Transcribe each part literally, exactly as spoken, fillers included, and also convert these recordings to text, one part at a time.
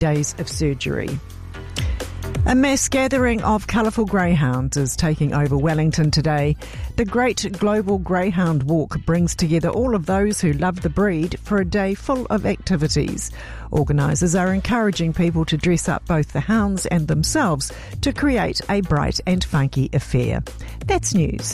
days of surgery. A mass gathering of colourful greyhounds is taking over Wellington today. The Great Global Greyhound Walk brings together all of those who love the breed for a day full of activities. Organisers are encouraging people to dress up both the hounds and themselves to create a bright and funky affair. That's news.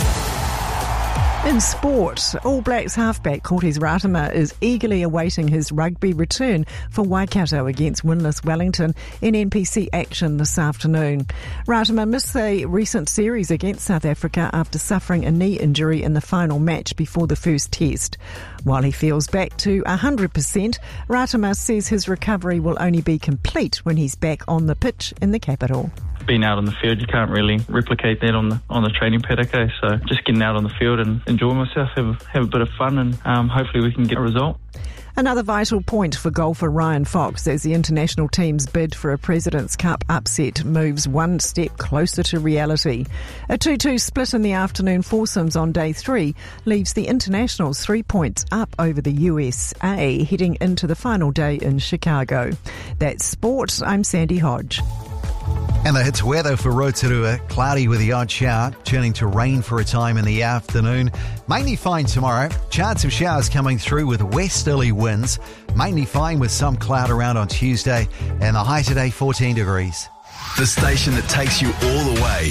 In sport, All Blacks halfback Cortez Ratama is eagerly awaiting his rugby return for Waikato against winless Wellington in N P C action this afternoon. Ratama missed the recent series against South Africa after suffering a knee injury in the final match before the first test. While he feels back to one hundred percent, Ratama says his recovery will only be complete when he's back on the pitch in the capital. Being out on the field, you can't really replicate that on the on the training paddock, eh? So just getting out on the field and enjoying myself, have a, have a bit of fun, and um, hopefully we can get a result. Another vital point for golfer Ryan Fox as the international team's bid for a President's Cup upset moves one step closer to reality. A two two split in the afternoon foursomes on day three leaves the internationals three points up over the U S A heading into the final day in Chicago. That's sport. I'm Sandy Hodge. And the hits weather for Rotorua, cloudy with the odd shower, turning to rain for a time in the afternoon. Mainly fine tomorrow. Chance of showers coming through with westerly winds. Mainly fine with some cloud around on Tuesday. And the high today, fourteen degrees. The station that takes you all the way.